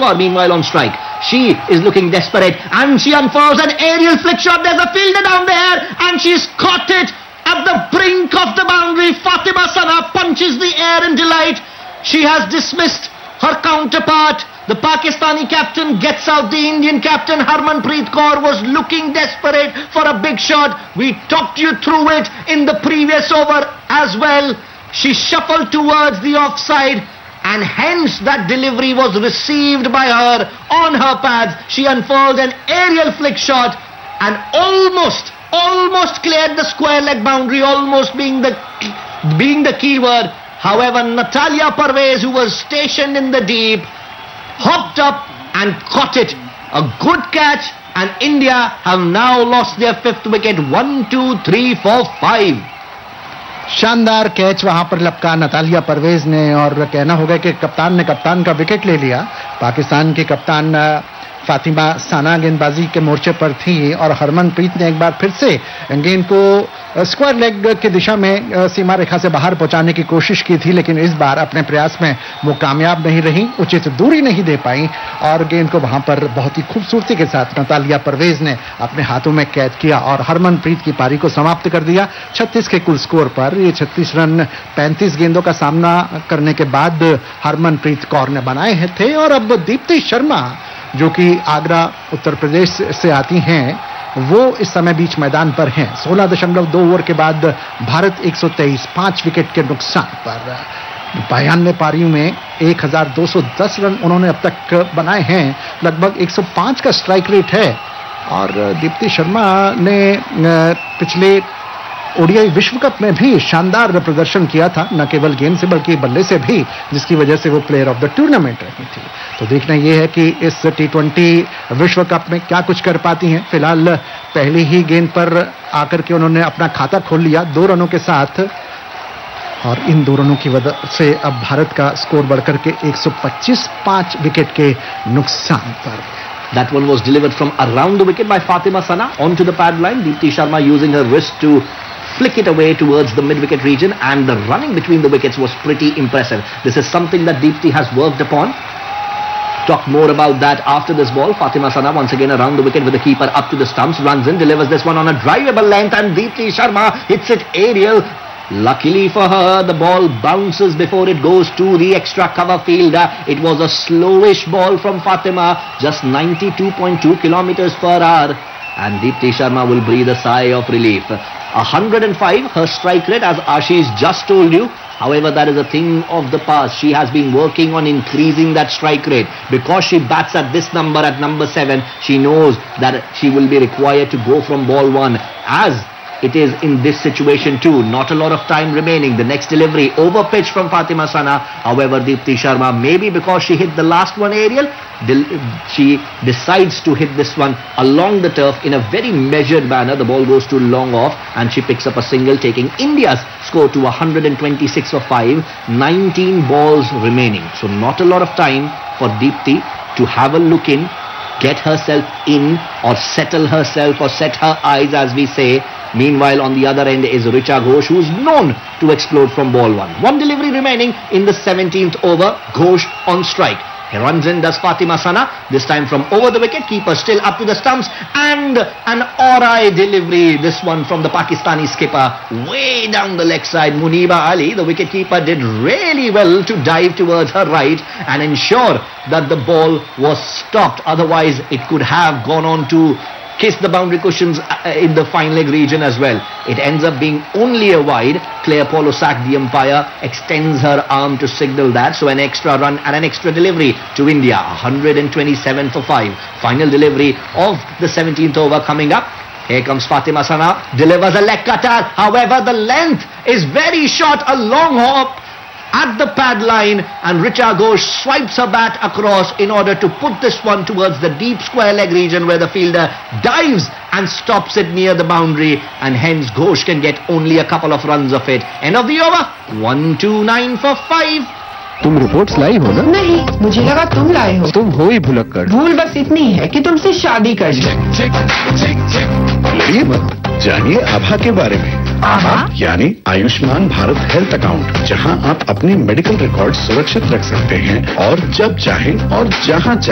Kaur, meanwhile on strike. She is looking desperate and she unfurls an aerial flick shot. There's a fielder down there and she's caught it at the brink of the boundary. Fatima Sana punches the air in delight. She has dismissed her counterpart. The Pakistani captain gets out. The Indian captain Harmanpreet Kaur was looking desperate for a big shot. We talked you through it in the previous over as well. She shuffled towards the offside and hence that delivery was received by her on her pads. She unfurled an aerial flick shot and almost cleared the square leg boundary, almost being the key word. However, Natalia Parvez, who was stationed in the deep, hopped up and caught it. A good catch, and India have now lost their fifth wicket. 1, 2, 3, 4, 5. शानदार catch वहां पर लपका Natalia Parvez ने, और कहना होगा कि कप्तान ने कप्तान का विकेट ले लिया. पाकिस्तान की कप्तान फातिमा साना गेंदबाजी के मोर्चे पर थी और हरमनप्रीत ने एक बार फिर से गेंद को स्क्वायर लेग की दिशा में सीमा रेखा से बाहर पहुंचाने की कोशिश की थी, लेकिन इस बार अपने प्रयास में वो कामयाब नहीं रही, उचित दूरी नहीं दे पाई और गेंद को वहां पर बहुत ही खूबसूरती के साथ नतालिया परवेज ने अपने हाथों में कैद किया और हरमनप्रीत की पारी को समाप्त कर दिया 36 के कुल स्कोर पर. ये 36 रन 35 गेंदों का सामना करने के बाद हरमनप्रीत कौर ने बनाए थे. और अब दीप्ति शर्मा जो कि आगरा उत्तर प्रदेश से आती हैं, वो इस समय बीच मैदान पर हैं. 16.2 ओवर के बाद भारत 123, 5 विकेट के नुकसान पर. 92 पारियों में 1210 रन उन्होंने अब तक बनाए हैं. लगभग 105 का स्ट्राइक रेट है और दीप्ति शर्मा ने पिछले ओडीआई विश्व कप में भी शानदार प्रदर्शन किया था, न केवल गेंद से बल्कि बल्ले से भी, जिसकी वजह से वो प्लेयर ऑफ द टूर्नामेंट रही थी. तो देखना यह है कि इस T20 विश्व कप में क्या कुछ कर पाती हैं. फिलहाल पहली ही गेंद पर आकर के उन्होंने अपना खाता खोल लिया 2 रनों के साथ, और इन 2 रनों की वजह से अब भारत का स्कोर बढ़कर के 125, 5 विकेट के नुकसान पर. That one was delivered from around the wicket by Fatima Sana onto the pad line. Deepti Sharma using her wrist to flick it away towards the mid-wicket region, and the running between the wickets was pretty impressive. This is something that Deepti has worked upon. Talk more about that after this ball. Fatima Sana once again around the wicket with the keeper up to the stumps, runs in, delivers this one on a drivable length, and Deepti Sharma hits it aerial. Luckily for her, the ball bounces before it goes to the extra cover fielder. It was a slowish ball from Fatima, just 92.2 kilometers per hour, and Deepti Sharma will breathe a sigh of relief. 105 her strike rate, as Ashish just told you. However, that is a thing of the past. She has been working on increasing that strike rate. Because she bats at this number, at number 7, she knows that she will be required to go from ball 1, as it is in this situation too. Not a lot of time remaining. The next delivery over pitch from Fatima Sana. However, Deepti Sharma, maybe because she hit the last one aerial, she decides to hit this one along the turf in a very measured manner. The ball goes too long off and she picks up a single, taking India's score to 126 for 5. 19 balls remaining. So not a lot of time for Deepti to have a look in, get herself in, or settle herself, or set her eyes, as we say. Meanwhile, on the other end is Richa Ghosh, who is known to explode from ball 1. One delivery remaining in the 17th over. Ghosh on strike. He runs in, does Fatima Sana, this time from over the wicket, keeper still up to the stumps, and an Aurai delivery, this one from the Pakistani skipper, way down the leg side. Muniba Ali, the wicketkeeper, did really well to dive towards her right and ensure that the ball was stopped. Otherwise, it could have gone on to kiss the boundary cushions in the fine leg region as well. It ends up being only a wide. Claire Polosak, the umpire, extends her arm to signal that. So an extra run and an extra delivery to India. 127 for 5. Final delivery of the 17th over coming up. Here comes Fatima Sana, delivers a leg cutter. However, the length is very short. A long hop at the pad line, and Richa Ghosh swipes her bat across in order to put this one towards the deep square leg region, where the fielder dives and stops it near the boundary, and hence Ghosh can get only a couple of runs of it. End of the over. 129 for 5. तुम reports लाई हो ना? नहीं, मुझे लगा तुम लाए हो. तुम हो ही भुलक्कड़. भूल बस इतनी है कि तुमसे शादी कर ली. लड़िए मत, जानिए आभा के बारे में. आभा यानी आयुष्मान भारत हेल्थ अकाउंट, जहां आप अपने मेडिकल रिकॉर्ड सुरक्षित रख सकते हैं और जब चाहें और जहां चाहें